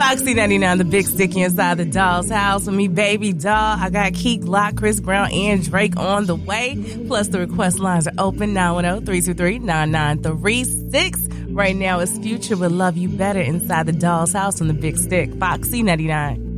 Foxy 99, the big sticky inside the doll's house with me, baby doll. I got Keith Lock, Chris Brown, and Drake on the way. Plus, the request lines are open, 910-323-9936. Right now, it's Future with Love You Better inside the doll's house on the big stick. Foxy 99.